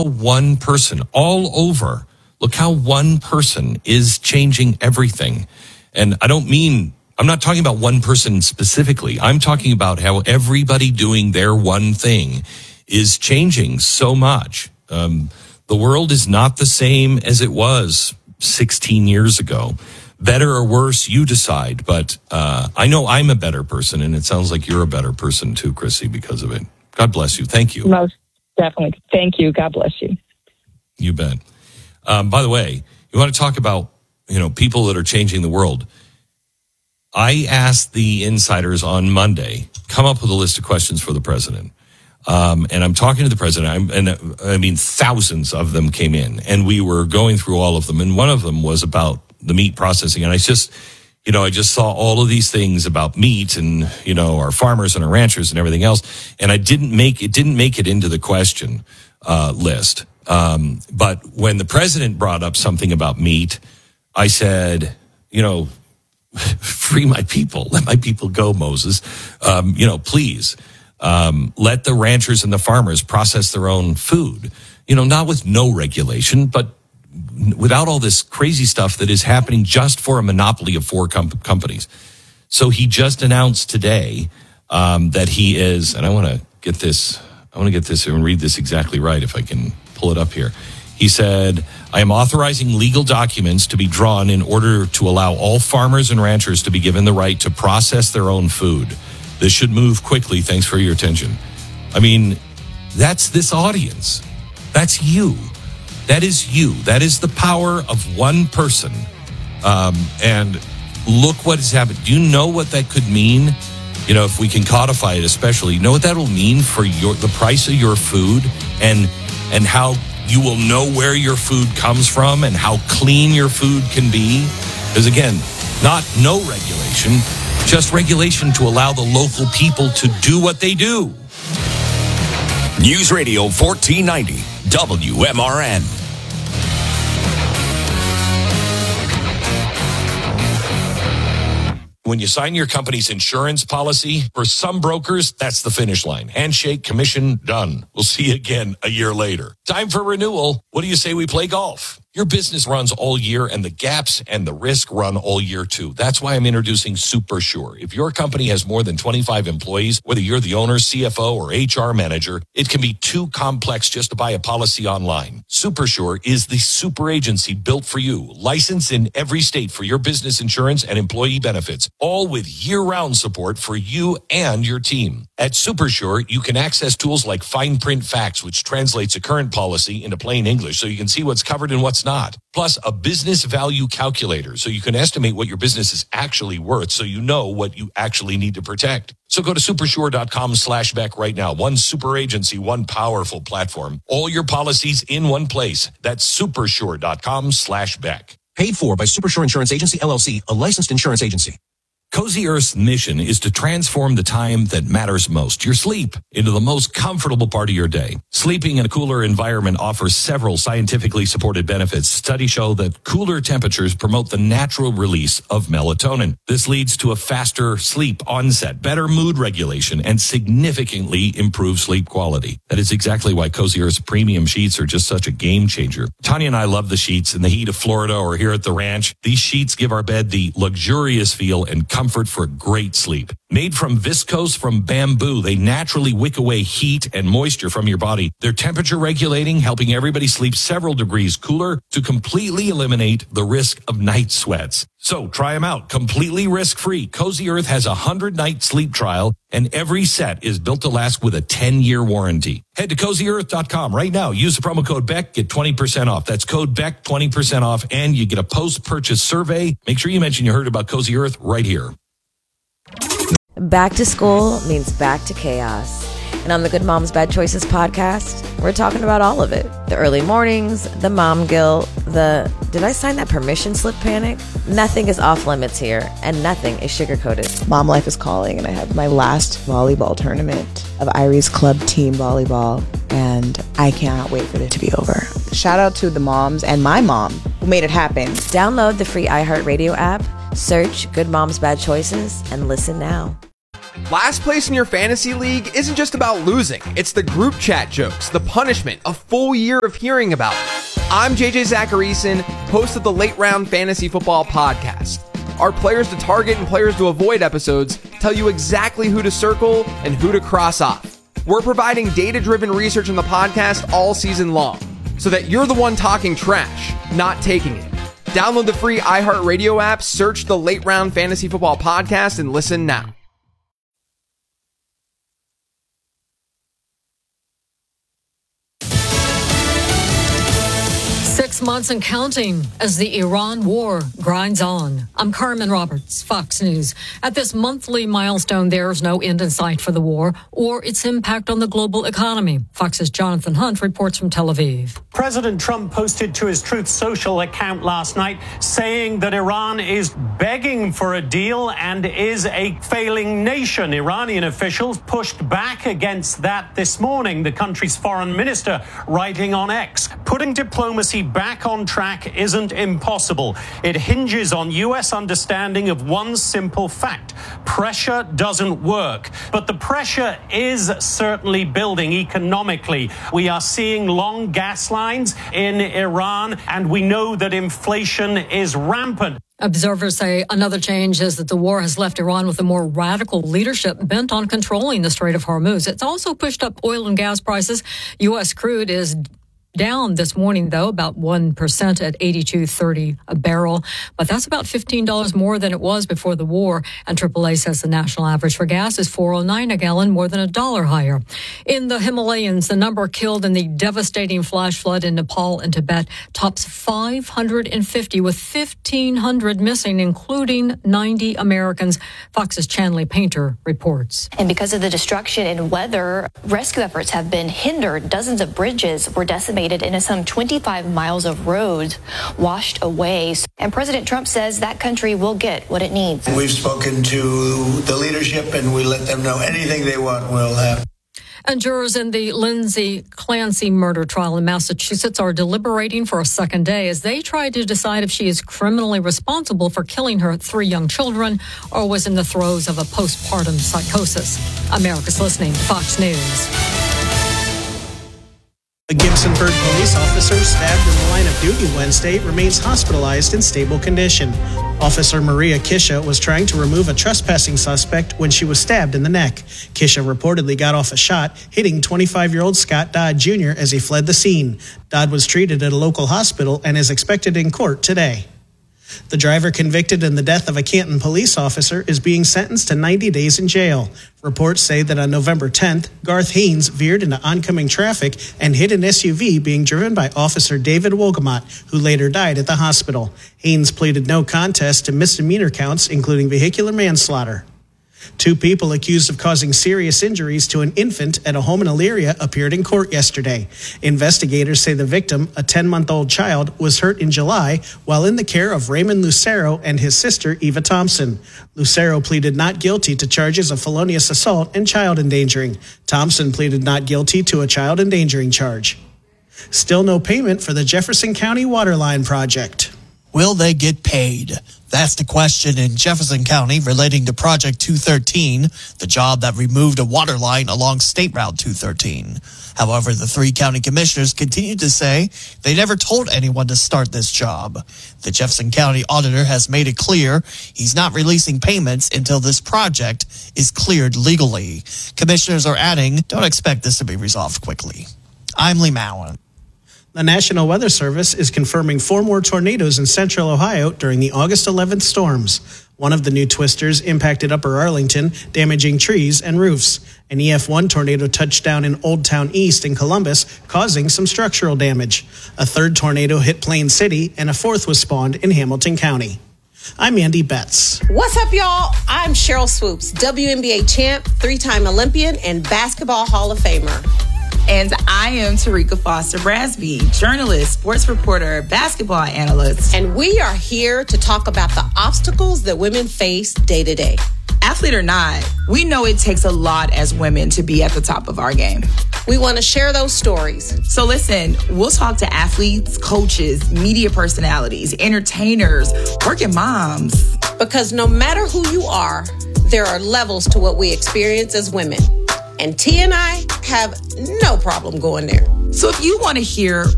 how one person all over, look how one person is changing everything. And I'm not talking about one person specifically. I'm talking about how everybody doing their one thing is changing so much. The world is not the same as it was 16 years ago. Better or worse, you decide. But I know I'm a better person, and it sounds like you're a better person too, Chrissy, because of it. God bless you. Thank you. Most definitely. Thank you. God bless you. You bet. By the way, you want to talk about, people that are changing the world. I asked the insiders on Monday, come up with a list of questions for the president. And I'm talking to the president, thousands of them came in, and we were going through all of them. And one of them was about the meat processing. And I just saw all of these things about meat and, our farmers and our ranchers and everything else. And it didn't make it into the question list. But when the president brought up something about meat, I said, free my people, let my people go, Moses. Please. Let the ranchers and the farmers process their own food, not with no regulation, but without all this crazy stuff that is happening just for a monopoly of four companies. So he just announced today that he is, and I want to get this and read this exactly right if I can pull it up here. He said, I am authorizing legal documents to be drawn in order to allow all farmers and ranchers to be given the right to process their own food. This should move quickly. Thanks for your attention. That's this audience. That's you. That is you. That is the power of one person. And look what has happened. Do you know what that could mean? If we can codify it especially, you know what that will mean for the price of your food and how you will know where your food comes from and how clean your food can be? Because again, no regulation, just regulation to allow the local people to do what they do. News Radio 1490, WMRN. When you sign your company's insurance policy, for some brokers, that's the finish line. Handshake, commission, done. We'll see you again a year later. Time for renewal. What do you say we play golf? Your business runs all year, and the gaps and the risk run all year too. That's why I'm introducing SuperSure. If your company has more than 25 employees, whether you're the owner, CFO, or HR manager, it can be too complex just to buy a policy online. SuperSure is the super agency built for you, licensed in every state for your business insurance and employee benefits, all with year-round support for you and your team. At SuperSure, you can access tools like Fine Print Facts, which translates a current policy into plain English so you can see what's covered and what's not. Plus, a business value calculator so you can estimate what your business is actually worth so you know what you actually need to protect. So go to supersure.com/Beck right now. One super agency, one powerful platform. All your policies in one place. That's supersure.com/Beck. Paid for by Supersure Insurance Agency, LLC, a licensed insurance agency. Cozy Earth's mission is to transform the time that matters most, your sleep, into the most comfortable part of your day. Sleeping in a cooler environment offers several scientifically supported benefits. Studies show that cooler temperatures promote the natural release of melatonin. This leads to a faster sleep onset, better mood regulation, and significantly improved sleep quality. That is exactly why Cozy Earth's premium sheets are just such a game changer. Tanya and I love the sheets in the heat of Florida or here at the ranch. These sheets give our bed the luxurious feel and comfort for great sleep. Made from viscose from bamboo, they naturally wick away heat and moisture from your body. They're temperature regulating, helping everybody sleep several degrees cooler to completely eliminate the risk of night sweats. So try them out completely risk-free. Cozy Earth has a 100-night sleep trial, and every set is built to last with a 10-year warranty. Head to CozyEarth.com right now. Use the promo code BECK, get 20% off. That's code BECK, 20% off, and you get a post-purchase survey. Make sure you mention you heard about Cozy Earth right here. Back to school means back to chaos. And on the Good Moms Bad Choices podcast, we're talking about all of it. The early mornings, the mom guilt, did I sign that permission slip panic? Nothing is off limits here, and nothing is sugar-coated. Mom life is calling, and I have my last volleyball tournament of Irie's club team volleyball, and I cannot wait for it to be over. Shout out to the moms and my mom who made it happen. Download the free iHeartRadio app, search Good Moms Bad Choices, and listen now. Last place in your fantasy league isn't just about losing. It's the group chat jokes, the punishment, a full year of hearing about it. I'm JJ Zacharyson, host of the Late Round Fantasy Football Podcast. Our players to target and players to avoid episodes tell you exactly who to circle and who to cross off. We're providing data-driven research in the podcast all season long, so that you're the one talking trash, not taking it. Download the free iHeartRadio app, search the Late Round Fantasy Football Podcast, and listen now. Months and counting as the Iran war grinds on. I'm Carmen Roberts, Fox News. At this monthly milestone, there's no end in sight for the war or its impact on the global economy. Fox's Jonathan Hunt reports from Tel Aviv. President Trump posted to his Truth Social account last night saying that Iran is begging for a deal and is a failing nation. Iranian officials pushed back against that this morning. The country's foreign minister writing on X, putting diplomacy back on track isn't impossible. It hinges on U.S. understanding of one simple fact. Pressure doesn't work. But the pressure is certainly building economically. We are seeing long gas lines in Iran, and we know that inflation is rampant. Observers say another change is that the war has left Iran with a more radical leadership bent on controlling the Strait of Hormuz. It's also pushed up oil and gas prices. U.S. crude is down this morning, though, about 1% at $82.30 a barrel. But that's about $15 more than it was before the war. And AAA says the national average for gas is $4.09 a gallon, more than $1 higher. In the Himalayas, the number killed in the devastating flash flood in Nepal and Tibet tops 550, with 1,500 missing, including 90 Americans. Fox's Chanley Painter reports. And because of the destruction and weather, rescue efforts have been hindered. Dozens of bridges were decimated into some 25 miles of roads washed away. And President Trump says that country will get what it needs. We've spoken to the leadership and we let them know anything they want will happen. And jurors in the Lindsay Clancy murder trial in Massachusetts are deliberating for a second day as they try to decide if she is criminally responsible for killing her 3 young children or was in the throes of a postpartum psychosis. America's listening to Fox News. A Gibsonburg police officer stabbed in the line of duty Wednesday remains hospitalized in stable condition. Officer Maria Kisha was trying to remove a trespassing suspect when she was stabbed in the neck. Kisha reportedly got off a shot, hitting 25-year-old Scott Dodd Jr. as he fled the scene. Dodd was treated at a local hospital and is expected in court today. The driver convicted in the death of a Canton police officer is being sentenced to 90 days in jail. Reports say that on November 10th, Garth Haynes veered into oncoming traffic and hit an SUV being driven by Officer David Wolgamott, who later died at the hospital. Haynes pleaded no contest to misdemeanor counts, including vehicular manslaughter. 2 people accused of causing serious injuries to an infant at a home in Elyria appeared in court yesterday. Investigators say the victim, a 10-month-old child, was hurt in July while in the care of Raymond Lucero and his sister, Eva Thompson. Lucero pleaded not guilty to charges of felonious assault and child endangering. Thompson pleaded not guilty to a child endangering charge. Still no payment for the Jefferson County Waterline project. Will they get paid? That's the question in Jefferson County relating to Project 213, the job that removed a water line along State Route 213. However, the 3 county commissioners continue to say they never told anyone to start this job. The Jefferson County auditor has made it clear he's not releasing payments until this project is cleared legally. Commissioners are adding, don't expect this to be resolved quickly. I'm Lee Mowen. The National Weather Service is confirming 4 more tornadoes in central Ohio during the August 11th storms. One of the new twisters impacted Upper Arlington, damaging trees and roofs. An EF1 tornado touched down in Old Town East in Columbus, causing some structural damage. A 3rd tornado hit Plain City, and a 4th was spawned in Hamilton County. I'm Andy Betts. What's up, y'all? I'm Cheryl Swoops, WNBA champ, 3-time Olympian, and Basketball Hall of Famer. And I am Tarika Foster Brasby, journalist, sports reporter, basketball analyst. And we are here to talk about the obstacles that women face day to day. Athlete or not, we know it takes a lot as women to be at the top of our game. We want to share those stories. So listen, we'll talk to athletes, coaches, media personalities, entertainers, working moms. Because no matter who you are, there are levels to what we experience as women. And T and I have no problem going there. So if you want to hear